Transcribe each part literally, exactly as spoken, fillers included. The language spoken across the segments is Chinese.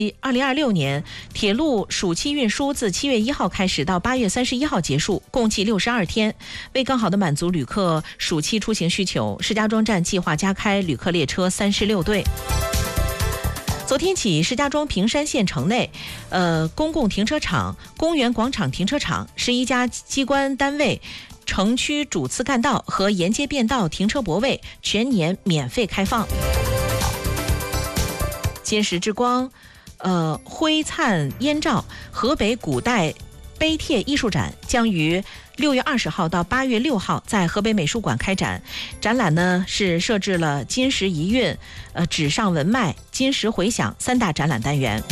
二零二六年铁路暑期运输自七月一号开始到八月三十一号结束，共计六十二天。为更好地满足旅客暑期出行需求，石家庄站计划加开旅客列车三十六对。昨天起，石家庄平山县城内，呃，公共停车场、公园广场停车场、十一家机关单位、城区主次干道和沿街便道停车泊位全年免费开放。金石之光。呃，辉灿燕赵河北古代碑帖艺术展将于六月二十号到八月六号在河北美术馆开展。展览呢是设置了金石遗韵、呃纸上文脉、金石回响三大展览单元。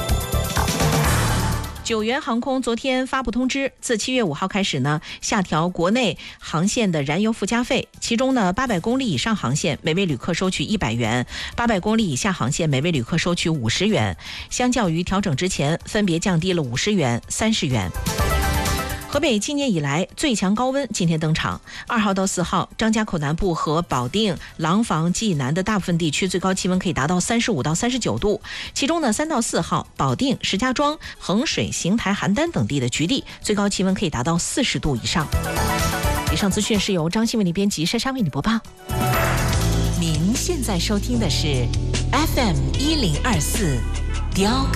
九元航空昨天发布通知，自七月五号开始呢，下调国内航线的燃油附加费，其中呢，八百公里以上航线每位旅客收取一百元，八百公里以下航线每位旅客收取五十元，相较于调整之前，分别降低了五十元、三十元。河北今年以来最强高温今天登场，二号到四号，张家口南部和保定、廊坊、济南的大部分地区最高气温可以达到三十五到三十九度，其中呢，三到四号，保定、石家庄、衡水、邢台、邯郸等地的局地最高气温可以达到四十度以上。以上资讯是由张欣为你编辑，珊珊为你播报。 您现在收听的是 F M 一零二四。